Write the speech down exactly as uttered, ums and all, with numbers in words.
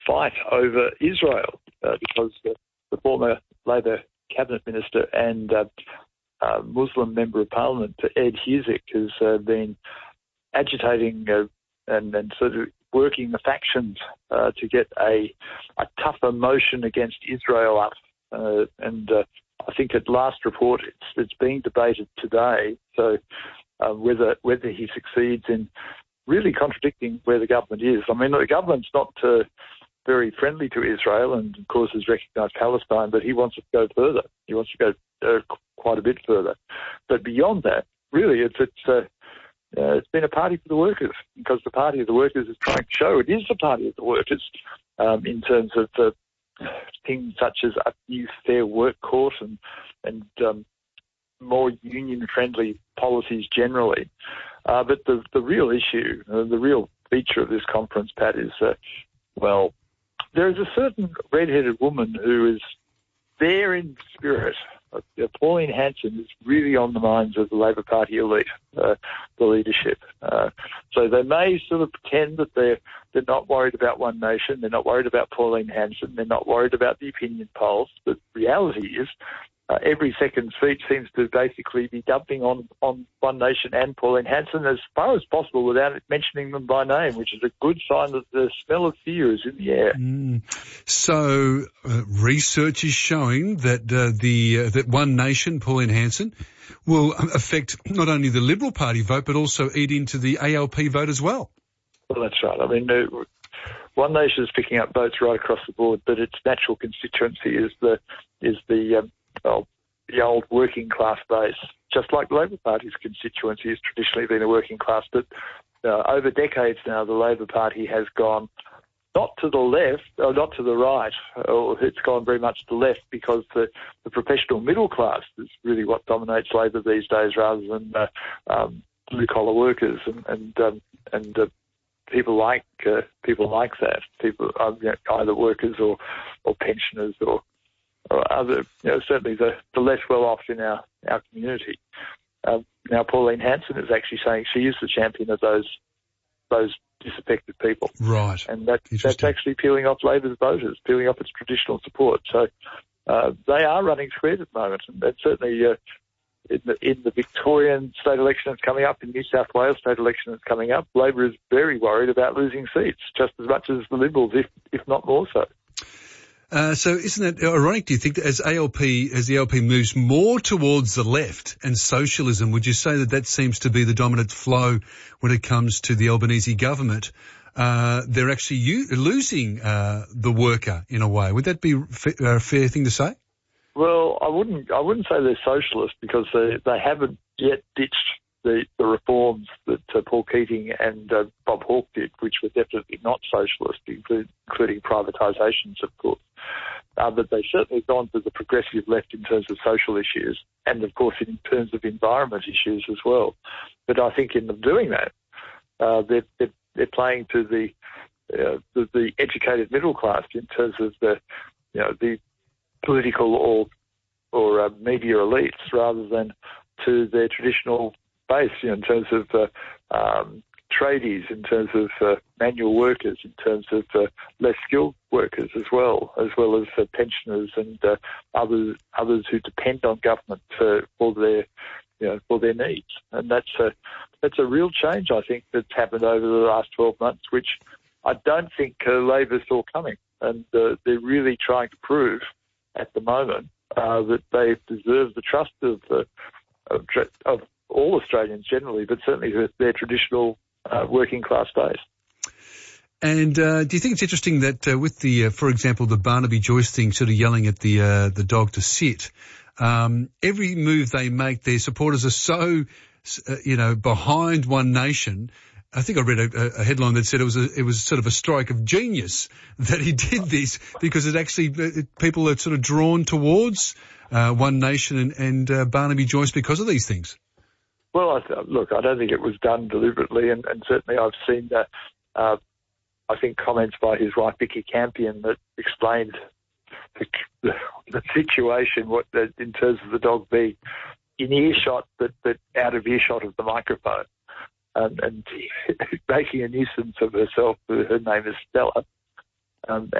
fight over Israel uh, because the, the former Labor cabinet minister and uh, uh, Muslim member of parliament, Ed Husic, has uh, been agitating uh, and, and sort of working the factions uh, to get a, a tougher motion against Israel up. Uh, and uh, I think at last report it's, it's being debated today. So uh, whether whether he succeeds in really contradicting where the government is. I mean, the government's not uh, very friendly to Israel and, of course, has recognised Palestine, but he wants to go further. He wants to go uh, quite a bit further. But beyond that, really, it's it's uh, uh, it's been a party for the workers, because the party of the workers is trying to show it is the party of the workers um, in terms of uh, things such as a new fair work court and, and um, more union-friendly policies generally. Uh, but the, the real issue, uh, the real feature of this conference, Pat, is, uh, well, there is a certain red-headed woman who is there in spirit. Uh, Pauline Hanson is really on the minds of the Labor Party elite, uh, the leadership. Uh, so they may sort of pretend that they're, they're not worried about One Nation, they're not worried about Pauline Hanson, they're not worried about the opinion polls, but reality is Uh, every second speech seems to basically be dumping on, on One Nation and Pauline Hanson as far as possible without mentioning them by name, which is a good sign that the smell of fear is in the air. Mm. So uh, research is showing that uh, the uh, that One Nation, Pauline Hanson, will affect not only the Liberal Party vote but also eat into the A L P vote as well. Well, that's right. I mean, uh, One Nation is picking up votes right across the board, but its natural constituency is the is the um, well, the old working class base, just like the Labor Party's constituency has traditionally been a working class. But uh, over decades now, the Labor Party has gone not to the left, or not to the right, or it's gone very much to the left, because the, the professional middle class is really what dominates Labor these days, rather than uh, um, blue-collar workers and and, um, and uh, people like uh, people like that, people uh, you know, either workers or or pensioners or or other, you know, certainly the, the less well-off in our, our community. Um, now, Pauline Hanson is actually saying she is the champion of those those disaffected people. Right. And that, that's actually peeling off Labor's voters, peeling off its traditional support. So uh, they are running squares at the moment. And that's certainly uh, in, the, in the Victorian state election that's coming up, in New South Wales state election that's coming up, Labor is very worried about losing seats, just as much as the Liberals, if if not more so. Uh, so isn't it ironic, do you think, that as A L P, as the A L P moves more towards the left and socialism, would you say that that seems to be the dominant flow when it comes to the Albanese government? Uh, they're actually u- losing uh, the worker in a way. Would that be f- a fair thing to say? Well, I wouldn't. I wouldn't say they're socialist, because they they haven't yet ditched the, the reforms that uh, Paul Keating and uh, Bob Hawke did, which were definitely not socialist, include, including privatisations, of course. Uh, but they certainly have gone to the progressive left in terms of social issues, and of course in terms of environment issues as well. But I think in them doing that, uh, they're, they're, they're playing to the, uh, the the educated middle class in terms of the, you know, the political or or uh, media elites, rather than to their traditional base, you know, in terms of uh, um, tradies, in terms of uh, manual workers, in terms of uh, less skilled workers as well, as well as uh, pensioners and uh, others others who depend on government for, for their you know for their needs. And that's a that's a real change, I think, that's happened over the last twelve months, which I don't think uh, Labor saw coming, and uh, they're really trying to prove at the moment uh, that they deserve the trust of uh, of, of all Australians generally, but certainly their traditional uh, working class base. And uh, do you think it's interesting that uh, with the, uh, for example, the Barnaby Joyce thing, sort of yelling at the uh, the dog to sit, um, every move they make, their supporters are so, uh, you know, behind One Nation. I think I read a, a headline that said it was a, it was sort of a stroke of genius that he did this, because it actually it, people are sort of drawn towards uh, One Nation and, and uh, Barnaby Joyce because of these things. Well, I th- look, I don't think it was done deliberately, and, and certainly I've seen that. Uh, I think comments by his wife Vicky Campion that explained the, the, the situation, what the, in terms of the dog being in earshot, but, but out of earshot of the microphone, um, and making a nuisance of herself. Her name is Stella. Um,